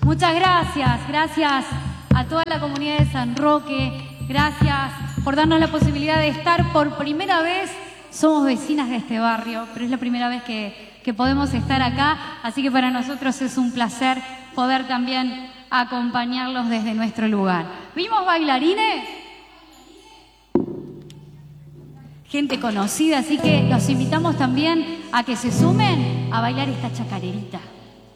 Muchas gracias, gracias a toda la comunidad de San Roque, gracias por darnos la posibilidad de estar por primera vez. Somos vecinas de este barrio, pero es la primera vez que podemos estar acá, así que para nosotros es un placer poder también acompañarlos desde nuestro lugar. ¿Vimos bailarines? Gente conocida, así que los invitamos también a que se sumen a bailar esta chacarerita.